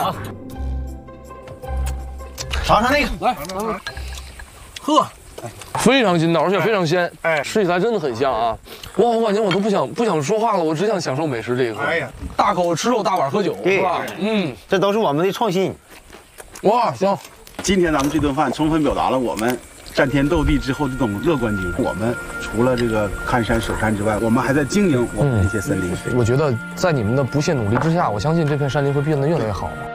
啊！尝尝那个， 来，喝。非常筋道，而且非常鲜， 哎吃起来真的很香啊！哇，我感觉我都不想说话了，我只想享受美食这一刻。 哎呀， 大口吃肉，大碗喝酒， 对是吧？嗯， 这都是我们的创新。 哇，香！ 今天咱们这顿饭充分表达了我们战天斗地之后的这种乐观精神。我们除了这个看山守山之外，我们还在经营我们这些森林。 我觉得在你们的不懈努力之下，我相信这片山林会变得越来越好。